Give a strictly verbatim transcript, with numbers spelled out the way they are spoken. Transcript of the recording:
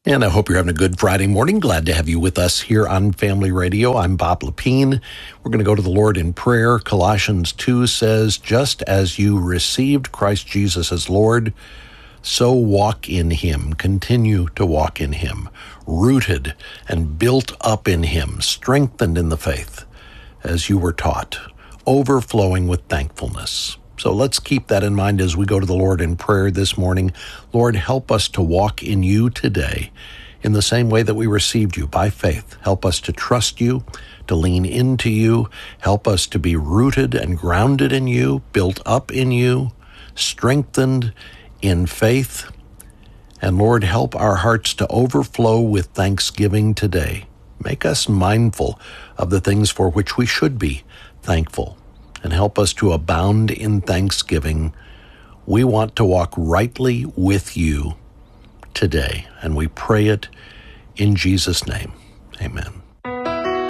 And I hope you're having a good Friday morning. Glad to have you with us here on Family Radio. I'm Bob Lepine. We're going to go to the Lord in prayer. Colossians two says, just as you received Christ Jesus as Lord, so walk in him, continue to walk in him, rooted and built up in him, strengthened in the faith, as you were taught, overflowing with thankfulness. So let's keep that in mind as we go to the Lord in prayer this morning. Lord, help us to walk in you today in the same way that we received you, by faith. Help us to trust you, to lean into you. Help us to be rooted and grounded in you, built up in you, strengthened in faith. And Lord, help our hearts to overflow with thanksgiving today. Make us mindful of the things for which we should be thankful, and help us to abound in thanksgiving. We want to walk rightly with you today, and we pray it in Jesus' name. Amen.